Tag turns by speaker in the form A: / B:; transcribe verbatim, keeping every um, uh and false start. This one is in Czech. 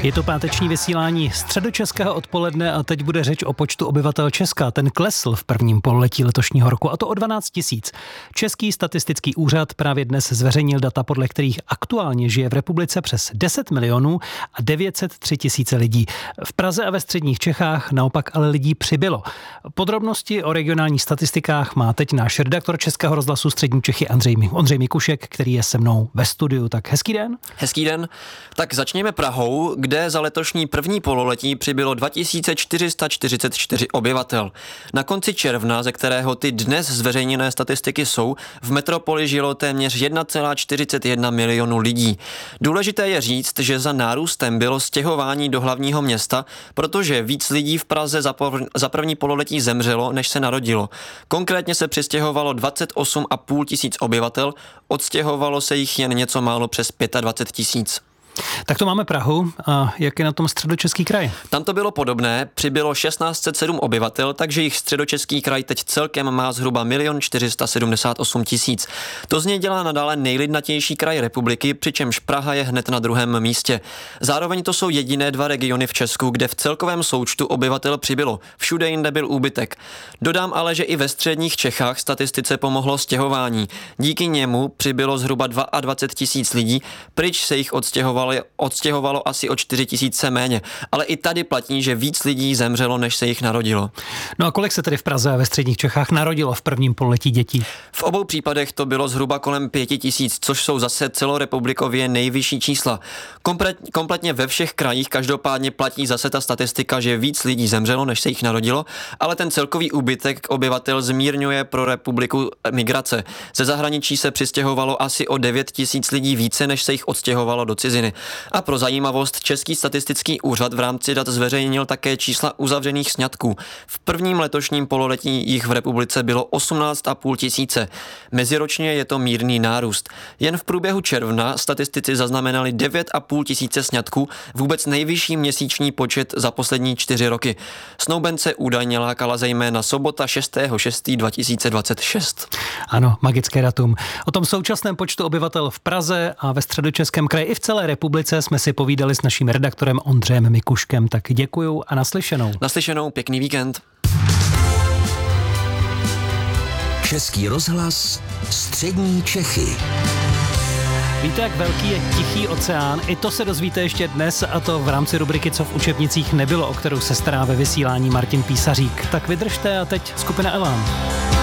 A: Je to páteční vysílání středočeského odpoledne a teď bude řeč o počtu obyvatel Česka. Ten klesl v prvním pololetí letošního roku, a to o dvanáct tisíc. Český statistický úřad právě dnes zveřejnil data, podle kterých aktuálně žije v republice přes deset milionů a devět set tři tisíce lidí. V Praze a ve středních Čechách naopak ale lidí přibylo. Podrobnosti o regionálních statistikách má teď náš redaktor Českého rozhlasu Střední Čechy Andřej, Ondřej Mikušek, který je se mnou ve studiu. Tak hezký den.
B: Hezký den. Tak začněme Prahou, kde za letošní první pololetí přibylo dva tisíce čtyři sta čtyřicet čtyři obyvatel. Na konci června, ze kterého ty dnes zveřejněné statistiky jsou, v metropoli žilo téměř jedna celá čtyřicet jedna milionu lidí. Důležité je říct, že za nárůstem bylo stěhování do hlavního města, protože víc lidí v Praze za, por- za první pololetí zemřelo, než se narodilo. Konkrétně se přistěhovalo dvacet osm a půl tisíc obyvatel, odstěhovalo se jich jen něco málo přes dvacet pět tisíc.
A: Tak to máme Prahu. A jak je na tom Středočeský kraj?
B: Tam to bylo podobné, přibylo šestnáct set sedm obyvatel, takže jich Středočeský kraj teď celkem má zhruba milion čtyři sta sedmdesát osm tisíc. To z něj dělá nadále nejlidnatější kraj republiky, přičemž Praha je hned na druhém místě. Zároveň to jsou jediné dva regiony v Česku, kde v celkovém součtu obyvatel přibylo. Všude jinde byl úbytek. Dodám ale, že i ve středních Čechách statistice pomohlo stěhování. Díky němu přibylo zhruba dvacet dva tisíc lidí, pryč se jich odstěhovalo odstěhovalo asi o čtyři tisíce méně. Ale i tady platí, že víc lidí zemřelo, než se jich narodilo.
A: No a kolik se tedy v Praze a ve středních Čechách narodilo v prvním pololetí dětí?
B: V obou případech to bylo zhruba kolem pěti tisíc, což jsou zase celorepublikově nejvyšší čísla. Komplet, kompletně ve všech krajích každopádně platí zase ta statistika, že víc lidí zemřelo, než se jich narodilo, ale ten celkový úbytek obyvatel zmírňuje pro republiku migrace. Ze zahraničí se přistěhovalo asi o devět tisíc lidí více, než se jich odstěhovalo do ciziny. A pro zajímavost, Český statistický úřad v rámci dat zveřejnil také čísla uzavřených sňatků. V prvním letošním pololetí jich v republice bylo osmnáct a půl tisíce. Meziročně je to mírný nárůst. Jen v průběhu června statistici zaznamenali devět a půl tisíce sňatků, vůbec nejvyšší měsíční počet za poslední čtyři roky. Snoubence údajně lákala zejména sobota šestého šestého dva tisíce dvacet šest.
A: Ano, magické datum. O tom současném počtu obyvatel v Praze a ve Středočeském kraji i v celé republice jsme si povídali s naším redaktorem Ondřejem Mikuškem. Tak děkuju a naslyšenou.
B: Naslyšenou, pěkný víkend.
C: Český rozhlas Střední Čechy.
A: Víte, jak velký je Tichý oceán? I to se dozvíte ještě dnes, a to v rámci rubriky Co v učebnicích nebylo, o kterou se stará ve vysílání Martin Písařík. Tak vydržte a teď skupina Elán.